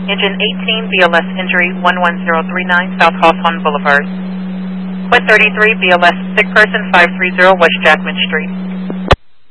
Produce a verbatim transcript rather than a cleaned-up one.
Engine eighteen, B L S injury one one zero three nine, South Hawthorne Boulevard. Quit thirty-three, B L S sick person five three zero, West Jackman Street.